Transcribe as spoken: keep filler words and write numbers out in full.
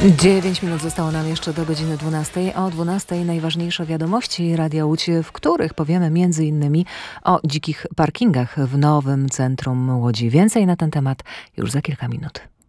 Dziewięć minut zostało nam jeszcze do godziny dwunastej. O dwunastej najważniejsze wiadomości Radia Łódź, w których powiemy między innymi o dzikich parkingach w nowym centrum Łodzi. Więcej na ten temat już za kilka minut.